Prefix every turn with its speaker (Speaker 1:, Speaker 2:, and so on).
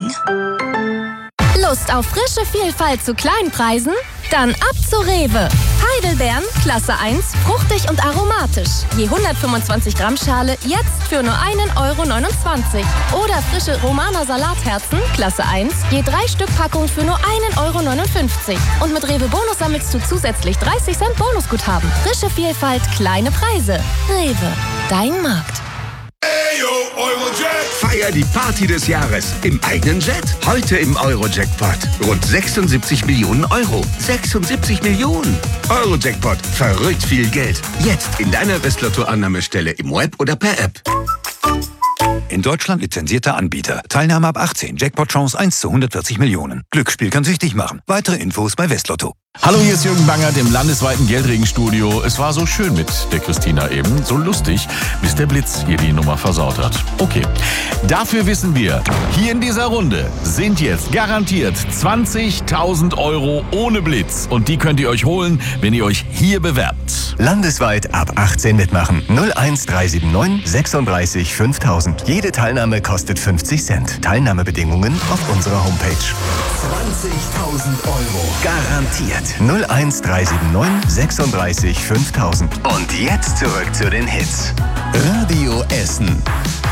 Speaker 1: Shopping.
Speaker 2: Lust auf frische Vielfalt zu Kleinpreisen? Dann ab zu Rewe. Heidelbeeren, Klasse 1, fruchtig und aromatisch. Je 125 Gramm Schale jetzt für nur 1,29 €. Oder frische Romaner Salatherzen, Klasse 1, je 3 Stück Packung für nur 1,59 €. Und mit Rewe Bonus sammelst du zusätzlich 30 Cent Bonusguthaben. Frische Vielfalt, kleine Preise. Rewe, dein Markt.
Speaker 3: Feier die Party des Jahres im eigenen Jet. Heute im Euro-Jackpot. Rund 76 Millionen Euro. 76 Millionen. Euro-Jackpot. Verrückt viel Geld. Jetzt in deiner Westlotto-Annahmestelle im Web oder per App.
Speaker 4: In Deutschland lizenzierter Anbieter. Teilnahme ab 18. Jackpot-Chance 1 zu 140 Millionen. Glücksspiel kann süchtig machen. Weitere Infos bei Westlotto.
Speaker 5: Hallo, hier ist Jürgen Bangert im landesweiten Geldregenstudio. Es war so schön mit der Christina eben, so lustig, bis der Blitz ihr die Nummer versaut hat. Okay, dafür wissen wir, hier in dieser Runde sind jetzt garantiert 20.000 € ohne Blitz. Und die könnt ihr euch holen, wenn ihr euch hier bewerbt.
Speaker 6: Landesweit ab 18 mitmachen. 01379 36 5000. Jede Teilnahme kostet 50 Cent. Teilnahmebedingungen auf unserer Homepage.
Speaker 3: 20.000 Euro.
Speaker 6: Garantiert. 01379 36 5000.
Speaker 3: Und jetzt zurück zu den Hits.
Speaker 6: Radio Essen.